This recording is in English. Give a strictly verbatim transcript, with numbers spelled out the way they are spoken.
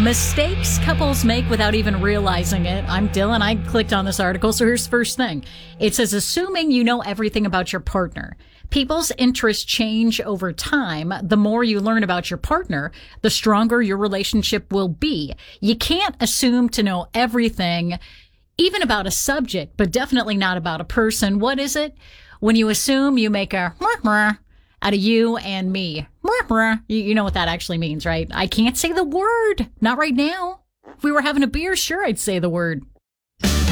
Mistakes couples make without even realizing it. I'm Dylan. I clicked on this article, so here's the first thing. It says, assuming you know everything about your partner. People's interests change over time. The more you learn about your partner, the stronger your relationship will be. You can't assume to know everything, even about a subject, but definitely not about a person. What is it? When you assume, you make a out of you and me. You, you know what that actually means, right? I can't say the word. Not right now. If we were having a beer, sure, I'd say the word.